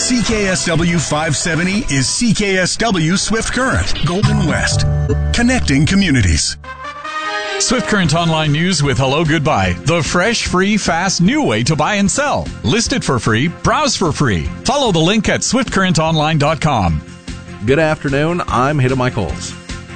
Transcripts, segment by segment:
CKSW 570 is CKSW Swift Current, Golden West, connecting communities. Swift Current Online News with Hello Goodbye, the fresh, free, fast, new way to buy and sell. List it for free, browse for free. Follow the link at swiftcurrentonline.com. Good afternoon, I'm Hayden Michaels.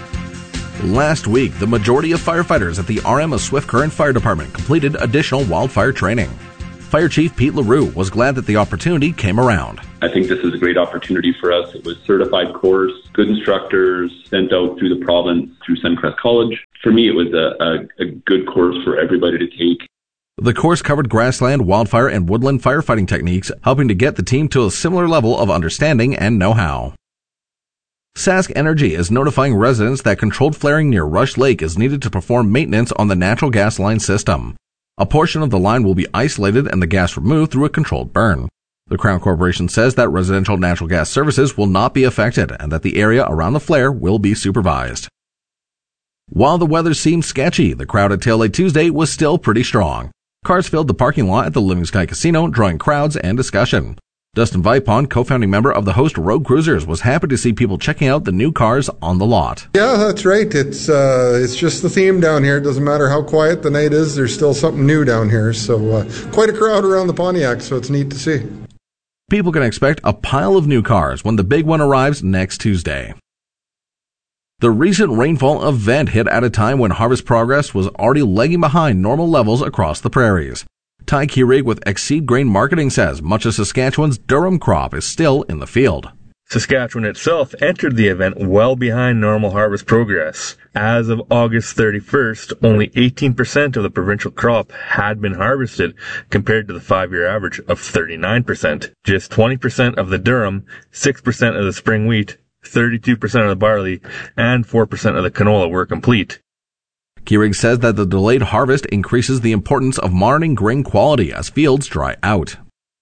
Last week, the majority of firefighters at the RM of Swift Current Fire Department completed additional wildfire training. Fire Chief Pete LaRue was glad that the opportunity came around. I think this is a great opportunity for us. It was a certified course, good instructors sent out through the province, through Suncrest College. For me, it was a good course for everybody to take. The course covered grassland, wildfire, and woodland firefighting techniques, helping to get the team to a similar level of understanding and know-how. Sask Energy is notifying residents that controlled flaring near Rush Lake is needed to perform maintenance on the natural gas line system. A portion of the line will be isolated and the gas removed through a controlled burn. The Crown Corporation says that residential natural gas services will not be affected and that the area around the flare will be supervised. While the weather seemed sketchy, the crowd at Tailgate Tuesday was still pretty strong. Cars filled the parking lot at the Living Sky Casino, drawing crowds and discussion. Dustin Vipon, co-founding member of the Host Road Cruisers, was happy to see people checking out the new cars on the lot. Yeah, that's right. It's just the theme down here. It doesn't matter how quiet the night is, there's still something new down here. So quite a crowd around the Pontiac, so it's neat to see. People can expect a pile of new cars when the big one arrives next Tuesday. The recent rainfall event hit at a time when harvest progress was already lagging behind normal levels across the prairies. Ty Kierig with Exceed Grain Marketing says much of Saskatchewan's durum crop is still in the field. Saskatchewan itself entered the event well behind normal harvest progress. As of August 31st, only 18% of the provincial crop had been harvested, compared to the 5-year average of 39%. Just 20% of the durum, 6% of the spring wheat, 32% of the barley, and 4% of the canola were complete. Kierig says that the delayed harvest increases the importance of monitoring grain quality as fields dry out.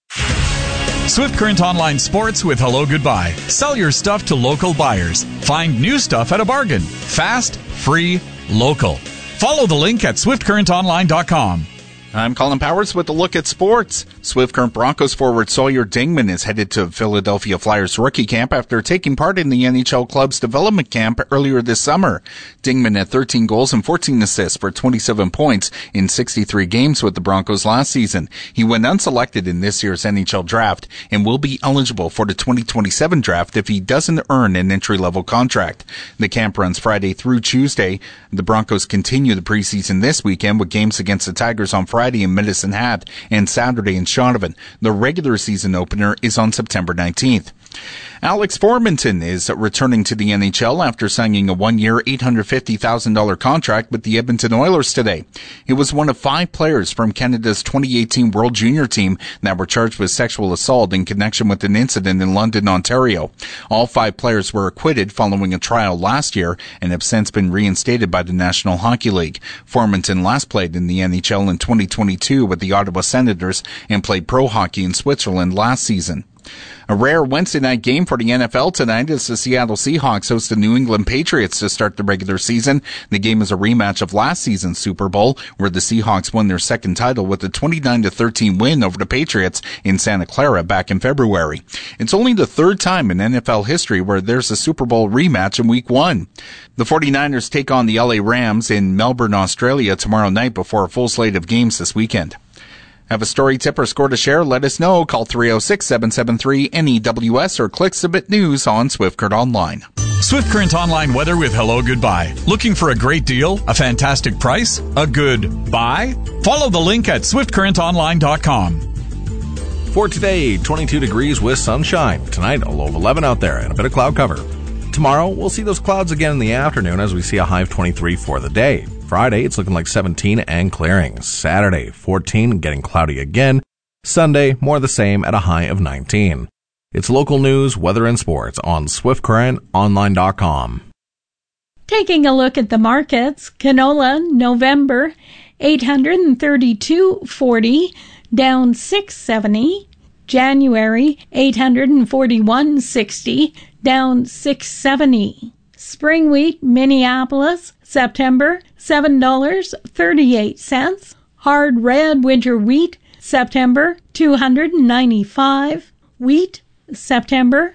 Swift Current Online Sports with Hello Goodbye. Sell your stuff to local buyers. Find new stuff at a bargain. Fast, free, local. Follow the link at swiftcurrentonline.com. I'm Colin Powers with a look at sports. Swift Current Broncos forward Sawyer Dingman is headed to Philadelphia Flyers rookie camp after taking part in the NHL club's development camp earlier this summer. Dingman had 13 goals and 14 assists for 27 points in 63 games with the Broncos last season. He went unselected in this year's NHL draft and will be eligible for the 2027 draft if he doesn't earn an entry-level contract. The camp runs Friday through Tuesday. The Broncos continue the preseason this weekend with games against the Tigers on Friday in Medicine Hat and Saturday in Shaunavon. The regular season opener is on September 19th. Alex Formenton is returning to the NHL after signing a 1-year, $850,000 contract with the Edmonton Oilers today. He was one of 5 players from Canada's 2018 World Junior team that were charged with sexual assault in connection with an incident in London, Ontario. All 5 players were acquitted following a trial last year and have since been reinstated by the National Hockey League. Formenton last played in the NHL in 2022 with the Ottawa Senators and played pro hockey in Switzerland last season. A rare Wednesday night game for the NFL tonight as the Seattle Seahawks host the New England Patriots to start the regular season. The game is a rematch of last season's Super Bowl, where the Seahawks won their second title with a 29-13 win over the Patriots in Santa Clara back in February. It's only the 3rd time in NFL history where there's a Super Bowl rematch in Week 1. The 49ers take on the LA Rams in Melbourne, Australia tomorrow night before a full slate of games this weekend. Have a story, tip, or score to share? Let us know. Call 306-773-NEWS or click Submit News on Swift Current Online. Swift Current Online weather with Hello Goodbye. Looking for a great deal? A fantastic price? A good buy? Follow the link at swiftcurrentonline.com. For today, 22 degrees with sunshine. Tonight, a low of 11 out there and a bit of cloud cover. Tomorrow, we'll see those clouds again in the afternoon as we see a high of 23 for the day. Friday, it's looking like 17 and clearing. Saturday, 14, getting cloudy again. Sunday, more the same at a high of 19. It's local news, weather, and sports on SwiftCurrentOnline.com. Taking a look at the markets, canola, November, $832.40, down $6.70. January, $841.60, down $6.70. Spring wheat, Minneapolis, September, $7.38. Hard red winter wheat, September, $295. Wheat, September,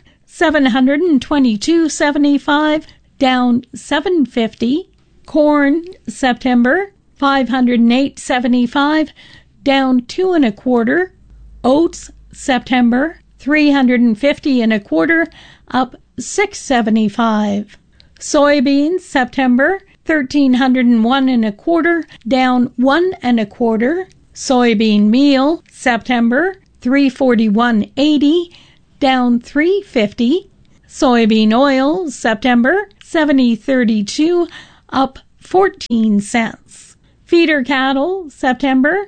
$722.75, down $7.50. Corn, September, $508.75, down $2 1/4. Oats, September, $350 1/4, up $6.75. Soybeans, September, $1,301 1/4, down $1 1/4. Soybean meal, September, $341.80, down $3.50. Soybean oil, September, $70.32, up 14 cents. Feeder cattle, September,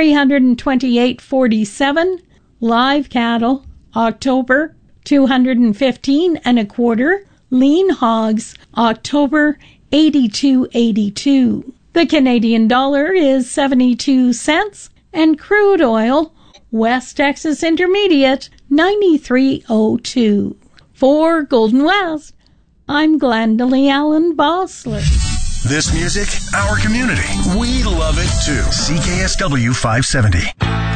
$328.47. Live cattle, October, $215 1/4. Lean hogs, October, $82.82. The Canadian dollar is 72 cents, and crude oil, West Texas Intermediate, 93.02. For Golden West, I'm Glendalee Allen Bossler. This music, our community. We love it too. CKSW 570.